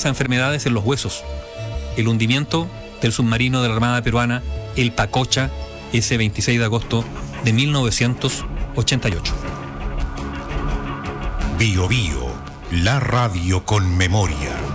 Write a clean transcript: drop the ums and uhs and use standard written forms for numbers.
esas enfermedades en los huesos. El hundimiento del submarino de la Armada Peruana, el Pacocha, ese 26 de agosto de 1988. Bio Bio, la radio con memoria.